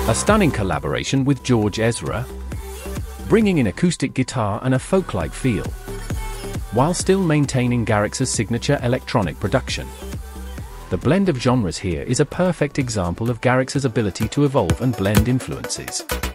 A stunning collaboration with George Ezra, bringing in acoustic guitar and a folk-like feel, while still maintaining Garrix's signature electronic production. The blend of genres here is a perfect example of Garrix's ability to evolve and blend influences.